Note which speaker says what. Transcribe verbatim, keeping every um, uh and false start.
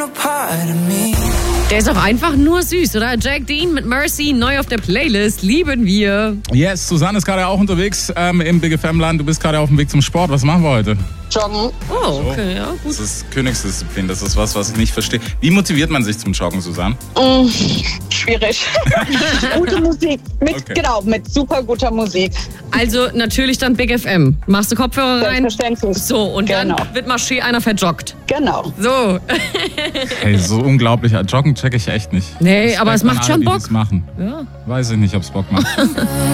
Speaker 1: Der ist auch einfach nur süß, oder? Jack Dean mit Mercy, neu auf der Playlist. Lieben wir.
Speaker 2: Yes, Susanne ist gerade auch unterwegs ähm, im Big F M-Land. Du bist gerade auf dem Weg zum Sport. Was machen wir heute?
Speaker 3: Joggen.
Speaker 1: Oh, okay, ja, gut.
Speaker 2: Das ist Königsdisziplin. Das ist was, was ich nicht verstehe. Wie motiviert man sich zum Joggen, Susanne?
Speaker 3: Mm, schwierig. Gute Musik. Mit,
Speaker 2: Okay.
Speaker 3: Genau, mit super guter Musik.
Speaker 1: Also natürlich dann Big F M. Machst du Kopfhörer rein?
Speaker 3: Selbstverständlich.
Speaker 1: So, und
Speaker 3: Genau.
Speaker 1: dann wird Marché einer verjoggt.
Speaker 3: Genau.
Speaker 1: So.
Speaker 2: Hey, so unglaublich. Joggen checke ich echt nicht.
Speaker 1: Nee,
Speaker 2: Respekt
Speaker 1: aber es
Speaker 2: an
Speaker 1: macht
Speaker 2: alle,
Speaker 1: schon
Speaker 2: die
Speaker 1: Bock.
Speaker 2: das machen.
Speaker 1: Ja.
Speaker 2: Weiß ich nicht, ob es Bock macht.